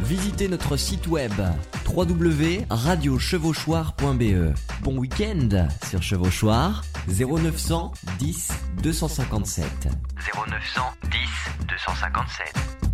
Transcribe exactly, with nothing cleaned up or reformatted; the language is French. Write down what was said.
visitez notre site web w w w point radio chevauchoir point b e. Bon week-end sur Chevauchoir. Zéro neuf cent dix deux cent cinquante-sept. Zéro neuf cent dix deux cent cinquante-sept.